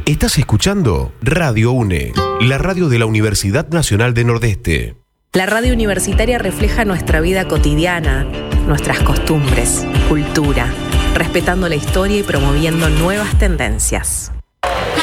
Estás escuchando Radio UNE, la radio de la Universidad Nacional de Nordeste. La radio universitaria refleja nuestra vida cotidiana, nuestras costumbres, cultura, respetando la historia y promoviendo nuevas tendencias.